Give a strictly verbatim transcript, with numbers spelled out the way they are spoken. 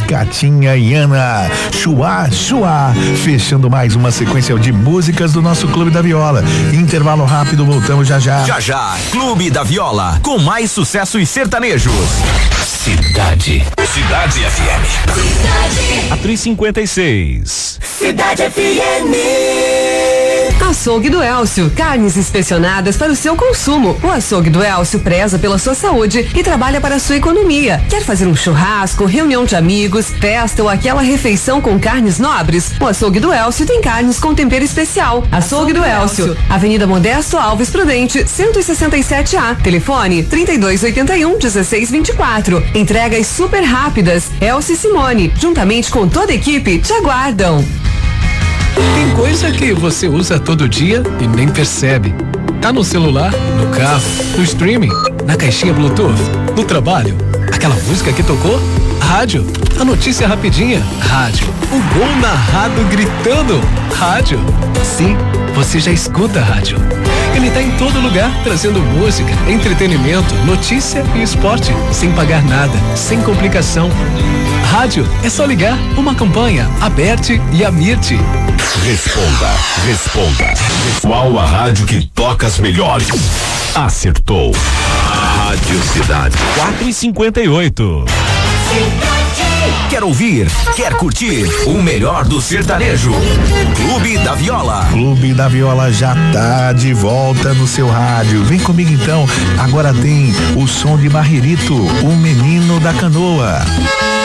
Catinha e Ana. Chua, chua. Fechando mais uma sequência de músicas do nosso Clube da Viola. Intervalo rápido, voltamos já já. Já já, Clube da Viola, com mais sucessos sertanejos. Cidade. Cidade F M. A três cinquenta e seis. Cidade F M. Açougue do Elcio, carnes inspecionadas para o seu consumo. O Açougue do Elcio preza pela sua saúde e trabalha para a sua economia. Quer fazer um churrasco, reunião de amigos, festa ou aquela refeição com carnes nobres? O Açougue do Elcio tem carnes com tempero especial. Açougue do Elcio, Avenida Modesto Alves Prudente, cento e sessenta e sete A. Telefone trinta e dois oitenta e um, dezesseis vinte e quatro. Entregas super rápidas. Elcio e Simone, juntamente com toda a equipe, te aguardam. Tem coisa que você usa todo dia e nem percebe. Tá no celular, no carro, no streaming, na caixinha Bluetooth, no trabalho. Aquela música que tocou? Rádio. A notícia rapidinha? Rádio. O gol narrado gritando? Rádio. Sim, você já escuta a rádio. Ele tá em todo lugar, trazendo música, entretenimento, notícia e esporte, sem pagar nada, sem complicação. Rádio, é só ligar, uma campanha, Aberte e Amirte. Responda, responda. Qual a rádio que toca as melhores? Acertou. Rádio Cidade. quatro e cinquenta e oito. Quer ouvir? Quer curtir? O melhor do sertanejo. Clube da Viola. Clube da Viola já tá de volta no seu rádio. Vem comigo então. Agora tem o som de Marrerito, o menino da canoa.